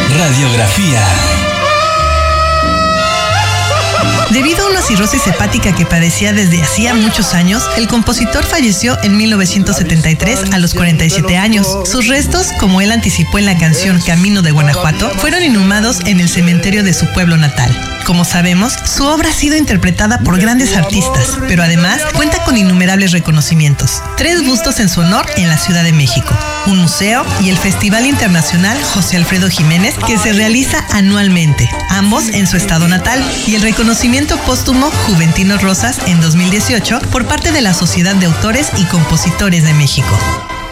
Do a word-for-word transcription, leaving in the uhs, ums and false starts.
Radiografía. Debido a una cirrosis hepática que padecía desde hacía muchos años, el compositor falleció en mil novecientos setenta y tres a los cuarenta y siete años. Sus restos, como él anticipó en la canción Camino de Guanajuato, fueron inhumados en el cementerio de su pueblo natal. Como sabemos, su obra ha sido interpretada por grandes artistas, pero además cuenta con innumerables reconocimientos. Tres bustos en su honor en la Ciudad de México, un museo y el Festival Internacional José Alfredo Jiménez, que se realiza anualmente, ambos en su estado natal, y el reconocimiento póstumo Juventino Rosas en dos mil dieciocho por parte de la Sociedad de Autores y Compositores de México.